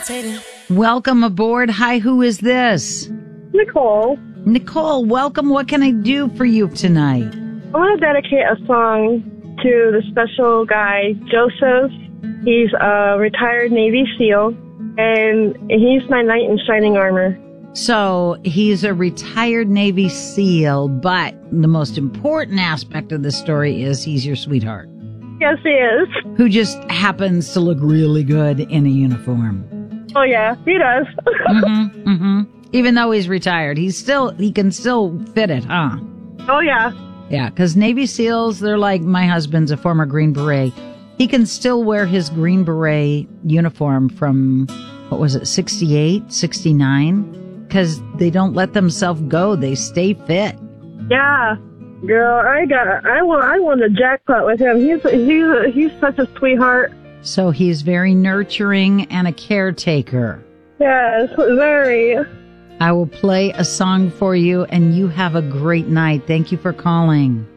Welcome aboard. Hi, who is this? Nicole. Nicole, welcome. What can I do for you tonight? I want to dedicate a song to the special guy, Joseph. He's a retired Navy SEAL, and he's my knight in shining armor. So he's a retired Navy SEAL, but the most important aspect of the story is he's your sweetheart. Yes, he is. Who just happens to look really good in a uniform. Oh, yeah, he does. Even though he's retired, he can still fit it, huh? Oh, yeah. Yeah, because Navy SEALs, they're like, my husband's a former Green Beret. He can still wear his Green Beret uniform from, 68, 69? Because they don't let themselves go. They stay fit. Yeah. Girl, I won the jackpot with him. He's such a sweetheart. So he's very nurturing and a caretaker. Yes, very. I will play a song for you, and you have a great night. Thank you for calling.